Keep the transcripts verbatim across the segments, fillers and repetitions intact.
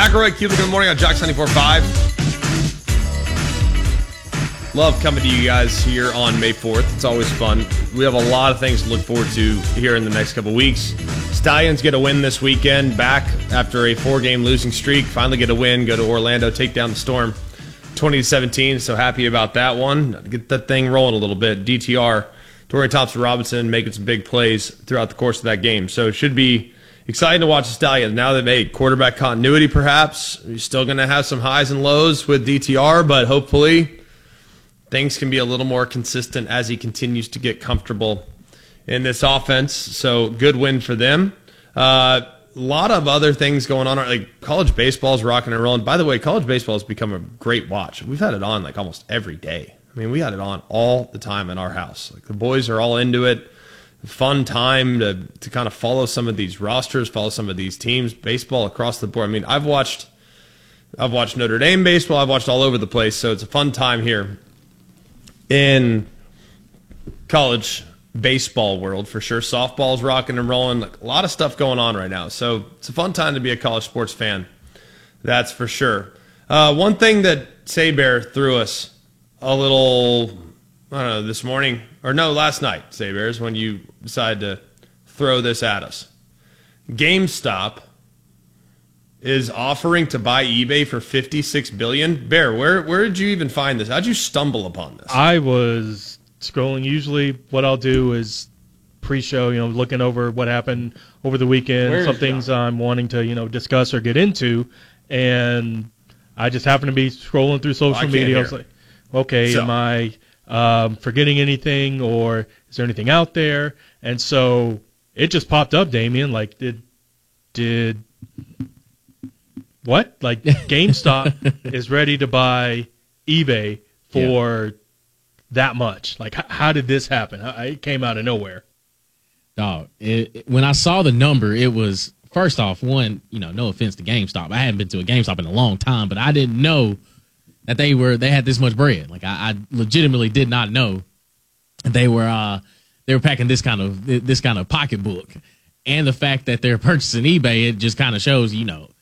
McElroy, Cubic in the morning on Jock ninety-four point five. Love coming to you guys here on May fourth. It's always fun. We have a lot of things to look forward to here in the next couple weeks. Stallions get a win this weekend, back after a four-game losing streak. Finally get a win, go to Orlando, take down the Storm twenty to seventeen. So happy about that one. Get that thing rolling a little bit. D T R, Torrey Thompson-Robinson making some big plays throughout the course of that game. So it should be exciting to watch the Stallions. Now they've made quarterback continuity, perhaps. You're still going to have some highs and lows with D T R, but hopefully things can be a little more consistent as he continues to get comfortable in this offense. So good win for them. A uh, lot of other things going on. Like college baseball is rocking and rolling. By the way, college baseball has become a great watch. We've had it on like almost every day. I mean, we had it on all the time in our house. Like the boys are all into it. Fun time to, to kind of follow some of these rosters, follow some of these teams, baseball across the board. I mean, I've watched I've watched Notre Dame baseball. I've watched all over the place. So it's a fun time here in college baseball world for sure. Softball's rocking and rolling. Like, a lot of stuff going on right now. So it's a fun time to be a college sports fan. That's for sure. Uh, one thing that Saber threw us a little, I don't know, this morning, or no, last night, Sabers, when you decided to throw this at us. GameStop is offering to buy eBay for fifty-six billion dollars. Bear, where where did you even find this? How'd you stumble upon this? I was scrolling. Usually what I'll do is pre-show, you know, looking over what happened over the weekend, Where some is things John? I'm wanting to, you know, discuss or get into, and I just happened to be scrolling through social I can't media. hear. I was like, okay, So- am I um, forgetting anything, or is there anything out there? And so it just popped up, Damien, like, did did what? Like, GameStop is ready to buy eBay for that much. Like, h- how did this happen? How- It came out of nowhere. Dog, it, it- when I saw the number, it was, first off, one, you know, no offense to GameStop. I hadn't been to a GameStop in a long time, but I didn't know that they were they had this much bread. Like, I, I legitimately did not know they were uh, they were packing this kind of this kind of pocketbook. And the fact that they're purchasing eBay, it just kind of shows, you know,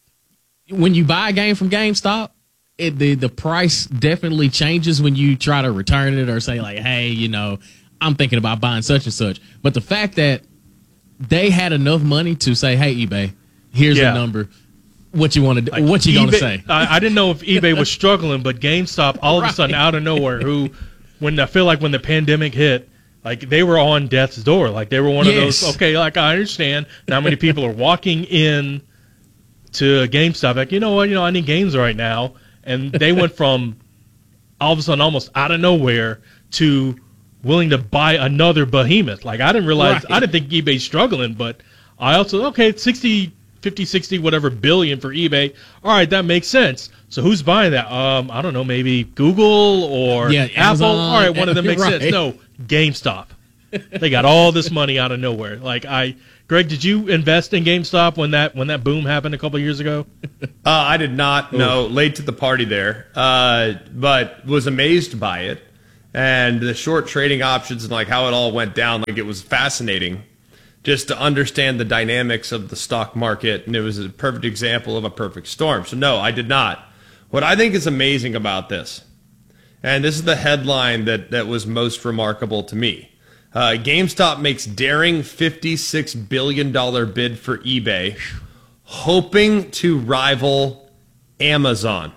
when you buy a game from GameStop, it, the the price definitely changes when you try to return it or say like, hey, you know, I'm thinking about buying such and such. But the fact that they had enough money to say, hey, eBay, here's Yeah. a number. What you want to do? Like, what you gonna eBay- say? I, I didn't know if eBay was struggling, but GameStop, all of a sudden, Right. out of nowhere, who, when I feel like when the pandemic hit, like they were on death's door. Like they were one Yes. of those. Okay, like I understand now. How many people are walking in to a GameStop? Like, you know what? You know, I need games right now, and they went from all of a sudden almost out of nowhere to willing to buy another behemoth. Like I didn't realize. Right. I didn't think eBay's struggling, but I also okay, it's sixty. fifty, sixty, whatever billion for eBay. All right, that makes sense. So who's buying that? Um, I don't know, maybe Google or Yeah, Apple. Amazon. All right, one of them makes Right. sense. No, GameStop. They got all this money out of nowhere. Like I, Greg, did you invest in GameStop when that when that boom happened a couple of years ago? Uh, I did not. No, late to the party there, uh, but was amazed by it and the short trading options and like how it all went down. Like it was fascinating just to understand the dynamics of the stock market, and it was a perfect example of a perfect storm. So no, I did not. What I think is amazing about this, and this is the headline that that was most remarkable to me. Uh, GameStop makes daring fifty-six billion dollars bid for eBay, hoping to rival Amazon.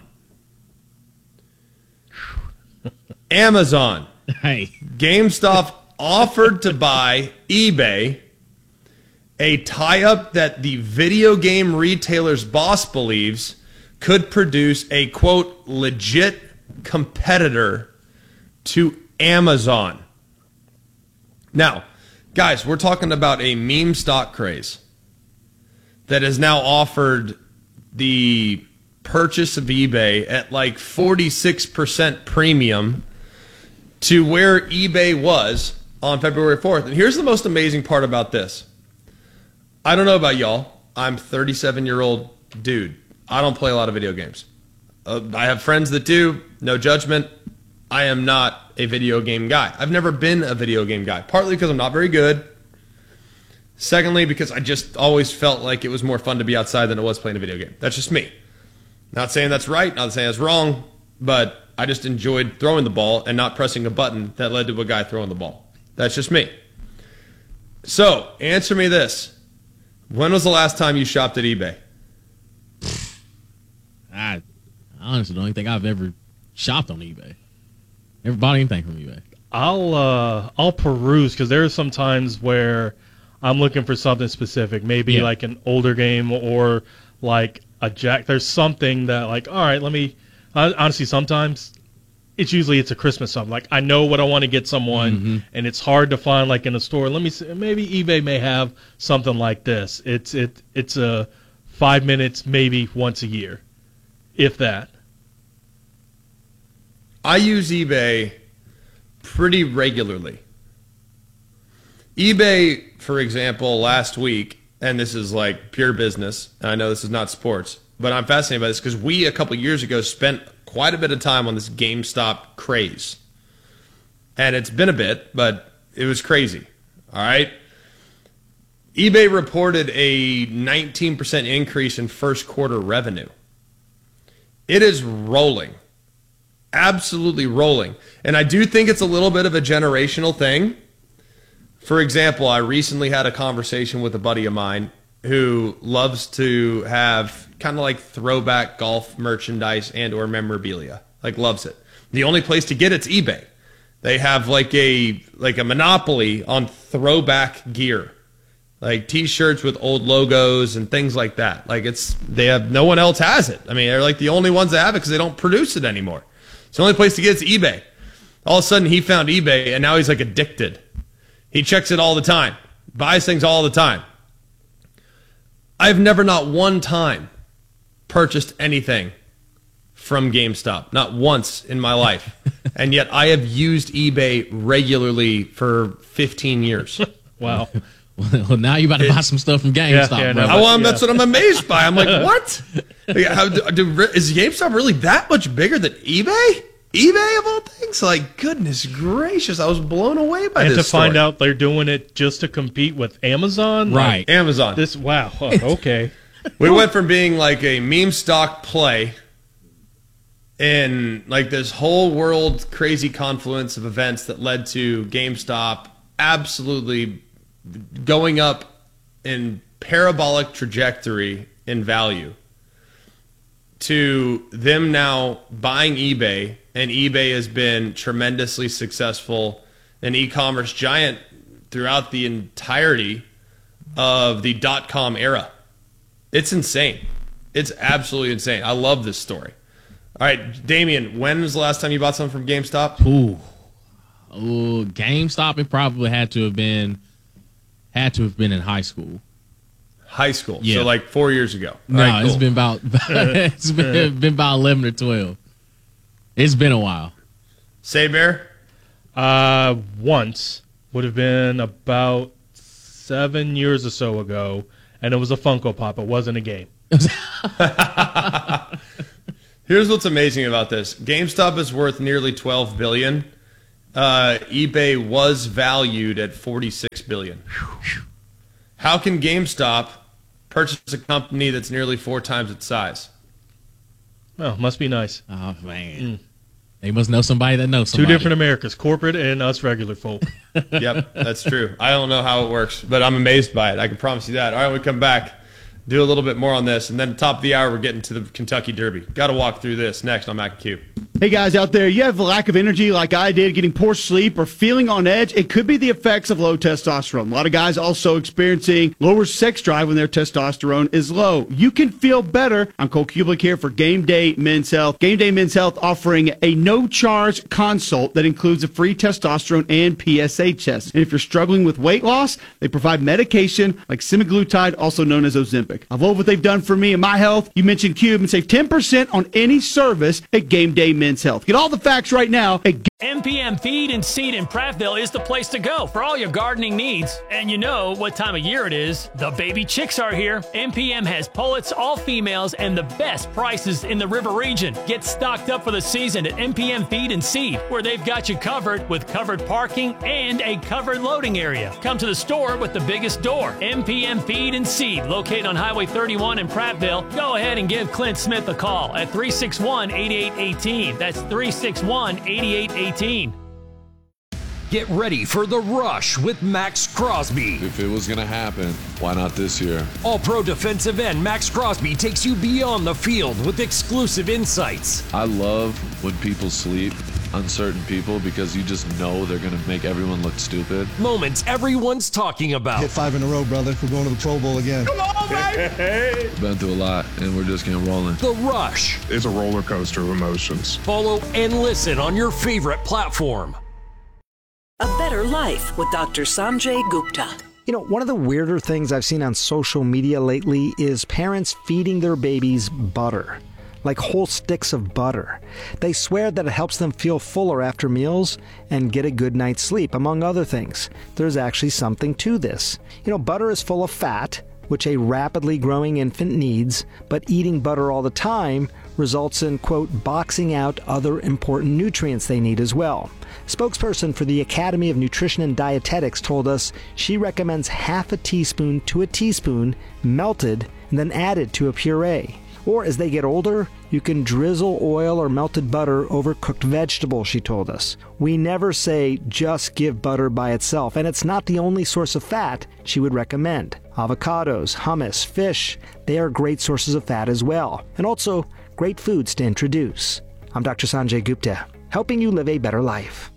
Amazon. Hey, GameStop offered to buy eBay, a tie-up that the video game retailer's boss believes could produce a, quote, legit competitor to Amazon. Now, guys, we're talking about a meme stock craze that has now offered the purchase of eBay at like forty-six percent premium to where eBay was on February fourth. And here's the most amazing part about this. I don't know about y'all. I'm a thirty-seven-year-old dude. I don't play a lot of video games. Uh, I have friends that do. No judgment. I am not a video game guy. I've never been a video game guy, partly because I'm not very good. Secondly, because I just always felt like it was more fun to be outside than it was playing a video game. That's just me. Not saying that's right, not saying that's wrong, but I just enjoyed throwing the ball and not pressing a button that led to a guy throwing the ball. That's just me. So, answer me this. When was the last time you shopped at eBay? I honestly don't think I've ever shopped on eBay. Never bought anything from eBay. I'll uh, I'll peruse because there are some times where I'm looking for something specific, maybe Yeah. like an older game or like a jack. There's something that like, all right, let me. Uh, honestly, sometimes it's usually it's a Christmas something. Like I know what I want to get someone, Mm-hmm. and it's hard to find like in a store. Let me see, maybe eBay may have something like this. It's it it's a five minutes maybe once a year, if that. I use eBay pretty regularly. eBay, for example, last week, and this is like pure business, and I know this is not sports, but I'm fascinated by this because we, a couple years ago, spent quite a bit of time on this GameStop craze. And it's been a bit, but it was crazy. All right? eBay reported a nineteen percent increase in first quarter revenue. It is rolling. Absolutely rolling. And I do think it's a little bit of a generational thing. For example, I recently had a conversation with a buddy of mine who loves to have kind of like throwback golf merchandise and or memorabilia. Like loves it. The only place to get it's eBay. They have like a like a monopoly on throwback gear. Like t-shirts with old logos and things like that. Like it's they have no one else has it. I mean, they're like the only ones that have it because they don't produce it anymore. It's the only place to get it's eBay. All of a sudden he found eBay and now he's like addicted. He checks it all the time. Buys things all the time. I've never not one time purchased anything from GameStop. Not once in my life. And yet I have used eBay regularly for fifteen years. Wow. Well, now you about to buy some stuff from GameStop, Yeah, yeah, bro. no, I, well, I'm- yeah. That's what I'm amazed by. I'm like, what? Like, how, do, do, is GameStop really that much bigger than eBay? eBay of all things? Like, goodness gracious, I was blown away by And this to find story. out they're doing it just to compete with Amazon, Right. Amazon. This wow. Oh, okay. We went from being like a meme stock play in like this whole world crazy confluence of events that led to GameStop absolutely going up in parabolic trajectory in value to them now buying eBay, and eBay has been tremendously successful, an e-commerce giant throughout the entirety of the dot-com era. It's insane. It's absolutely insane. I love this story. All right, Damien, when was the last time you bought something from GameStop? Ooh. Ooh, GameStop, it probably had to have been had to have been in high school. High school. Yeah. So like four years ago. All No, right, it's cool. been about it's been, been about eleven or twelve. It's been a while. Say Bear? Uh, once would have been about seven years or so ago, and it was a Funko Pop. It wasn't a game. Here's what's amazing about this. GameStop is worth nearly twelve billion dollars. Uh, eBay was valued at forty-six billion dollars. How can GameStop purchase a company that's nearly four times its size? Oh, must be nice. Oh man, they must know somebody that knows Two somebody. different Americas, corporate and us regular folk. Yep, that's true. I don't know how it works, but I'm amazed by it. I can promise you that. All right, we come back, do a little bit more on this, and then top of the hour, we're getting to the Kentucky Derby. Got to walk through this next on Mac and Q. Hey guys out there, you have a lack of energy like I did, getting poor sleep or feeling on edge. It could be the effects of low testosterone. A lot of guys also experiencing lower sex drive when their testosterone is low. You can feel better. I'm Cole Kublik here for Game Day Men's Health. Game Day Men's Health offering a no-charge consult that includes a free testosterone and P S A test. And if you're struggling with weight loss, they provide medication like semaglutide, also known as Ozempic. Buick. I love what they've done for me and my health. You mentioned Cube and save ten percent on any service at Game Day Men's Health. Get all the facts right now at M P M Feed and Seed in Prattville is the place to go for all your gardening needs. And you know what time of year it is. The baby chicks are here. M P M has pullets, all females, and the best prices in the river region. Get stocked up for the season at M P M Feed and Seed, where they've got you covered with covered parking and a covered loading area. Come to the store with the biggest door. M P M Feed and Seed, located on Highway thirty-one in Prattville. Go ahead and give Clint Smith a call at three six one, eight eight one eight. That's three six one, eight eight one eight. Get ready for The Rush with Max Crosby. If it was going to happen, why not this year? All-pro defensive end Max Crosby takes you beyond the field with exclusive insights. I love when people sleep, uncertain people, because you just know they're going to make everyone look stupid. Moments everyone's talking about. Hit five in a row, brother. We're going to the Pro Bowl again. Come on, baby! Been through a lot, and we're just getting rolling. The Rush. It's a roller coaster of emotions. Follow and listen on your favorite platform. A Better Life with Doctor Sanjay Gupta. You know, one of the weirder things I've seen on social media lately is parents feeding their babies butter, like whole sticks of butter. They swear that it helps them feel fuller after meals and get a good night's sleep, among other things. There's actually something to this. You know, butter is full of fat, which a rapidly growing infant needs, but eating butter all the time results in, quote, boxing out other important nutrients they need as well. Spokesperson for the Academy of Nutrition and Dietetics told us she recommends half a teaspoon to a teaspoon melted and then added to a puree. Or as they get older, you can drizzle oil or melted butter over cooked vegetables, she told us. We never say just give butter by itself, and it's not the only source of fat she would recommend. Avocados, hummus, fish, they are great sources of fat as well, and also great foods to introduce. I'm Doctor Sanjay Gupta, helping you live a better life.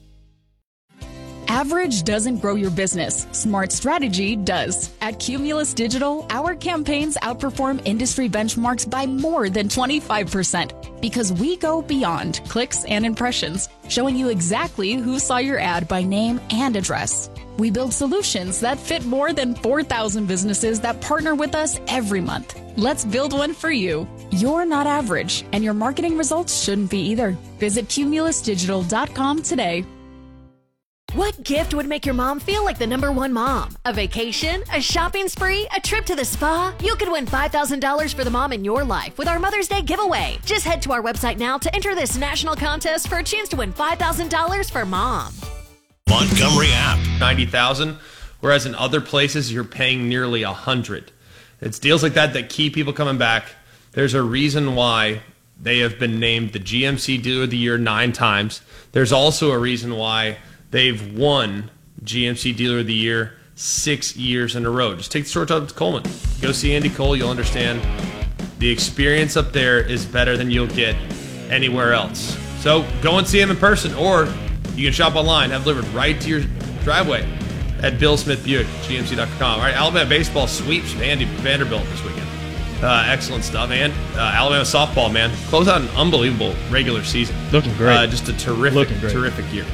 Average doesn't grow your business. Smart strategy does. At Cumulus Digital, our campaigns outperform industry benchmarks by more than twenty-five percent because we go beyond clicks and impressions, showing you exactly who saw your ad by name and address. We build solutions that fit more than four thousand businesses that partner with us every month. Let's build one for you. You're not average, and your marketing results shouldn't be either. Visit cumulus digital dot com today. What gift would make your mom feel like the number one mom? A vacation? A shopping spree? A trip to the spa? You could win five thousand dollars for the mom in your life with our Mother's Day giveaway. Just head to our website now to enter this national contest for a chance to win five thousand dollars for mom. Montgomery app. ninety thousand, whereas in other places you're paying nearly one hundred. It's deals like that that keep people coming back. There's a reason why they have been named the G M C Dealer of the Year nine times. There's also a reason why they've won G M C Dealer of the Year six years in a row. Just take the short up to Coleman. Go see Andy Cole. You'll understand the experience up there is better than you'll get anywhere else. So go and see him in person, or you can shop online, have delivered right to your driveway at Bill Smith Buick, G M C dot com. All right, Alabama baseball sweeps Andy Vanderbilt this weekend. Uh, excellent stuff. And uh, Alabama softball, man, close out an unbelievable regular season. Looking great. Uh, just a terrific, terrific year.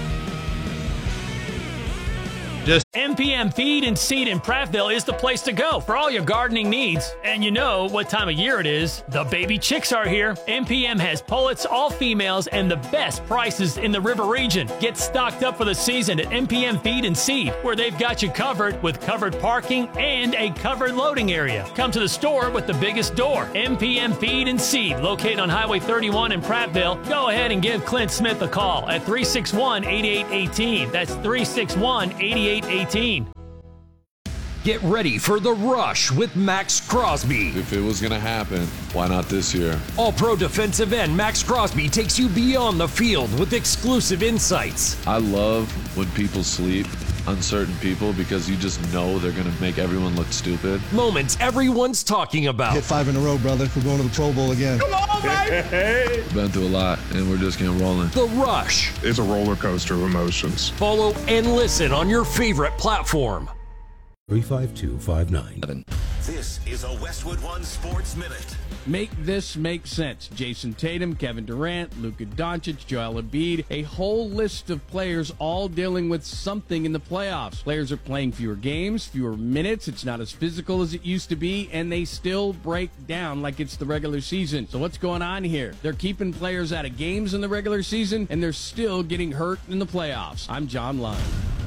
Just M P M Feed and Seed in Prattville is the place to go for all your gardening needs. And you know what time of year it is. The baby chicks are here. M P M has pullets, all females, and the best prices in the river region. Get stocked up for the season at M P M Feed and Seed, where they've got you covered with covered parking and a covered loading area. Come to the store with the biggest door. M P M Feed and Seed, located on Highway thirty-one in Prattville. Go ahead and give Clint Smith a call at three six one, eight eight one eight. That's three six one, eight eight one eight. Get ready for The Rush with Max Crosby. If it was going to happen, why not this year? All-pro defensive end Max Crosby takes you beyond the field with exclusive insights. I love when people sleep, uncertain people, because you just know they're going to make everyone look stupid. Moments everyone's talking about. Hit five in a row, brother. We're going to the Pro Bowl again. Come on, baby! Been through a lot, and we're just getting rolling. The Rush. It's a roller coaster of emotions. Follow and listen on your favorite platform. three five two five nine. This is a Westwood One Sports Minute. Make this make sense. Jason Tatum, Kevin Durant, Luka Doncic, Joel Embiid, a whole list of players all dealing with something in the playoffs. Players are playing fewer games, fewer minutes. It's not as physical as it used to be, and they still break down like it's the regular season. So what's going on here? They're keeping players out of games in the regular season, and they're still getting hurt in the playoffs. I'm John Lund.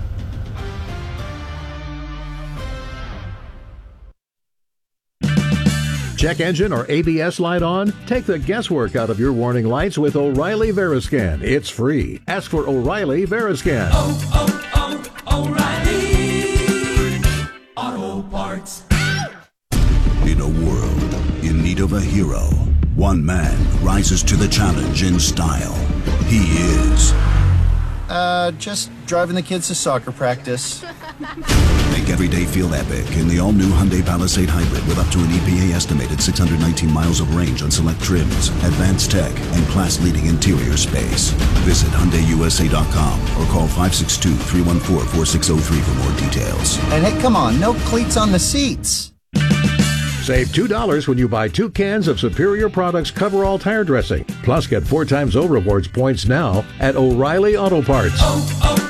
Check engine or A B S light on? Take the guesswork out of your warning lights with O'Reilly Veriscan. It's free. Ask for O'Reilly Veriscan. Oh, oh, oh, O'Reilly Auto Parts. In a world in need of a hero, one man rises to the challenge in style. He is... Uh, just driving the kids to soccer practice. Make every day feel epic in the all-new Hyundai Palisade Hybrid with up to an E P A-estimated six hundred nineteen miles of range on select trims, advanced tech, and class-leading interior space. Visit Hyundai U S A dot com or call five six two, three one four, four six zero three for more details. And hey, come on, no cleats on the seats. Save two dollars when you buy two cans of Superior Products Coverall Tire Dressing. Plus, get four times O Rewards points now at O'Reilly Auto Parts. Oh,